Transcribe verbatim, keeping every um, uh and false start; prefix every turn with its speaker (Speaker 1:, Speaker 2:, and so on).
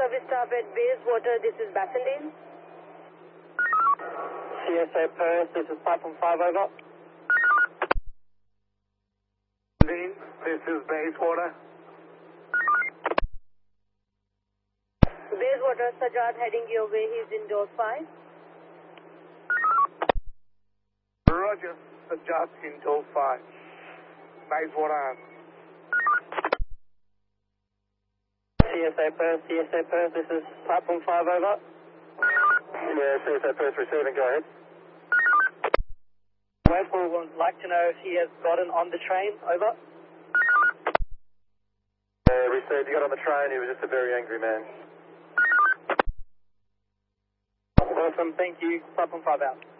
Speaker 1: service staff at Bayswater. This is Basildine.
Speaker 2: C S A Perth, this is platform five, over.
Speaker 3: This is Bayswater.
Speaker 1: Bayswater, Sajjad heading your way. He's in door five.
Speaker 3: Roger, Sajjad in door five. Bayswater.
Speaker 2: C S A Perth, C S A Perth, this is platform five, over.
Speaker 3: Yeah, C S A Perth receiving, go ahead.
Speaker 2: Westport would like to know if he has gotten on the train, over.
Speaker 3: Yeah, received, you got on the train, he was just a very angry man.
Speaker 2: Awesome, thank you. Platform five out.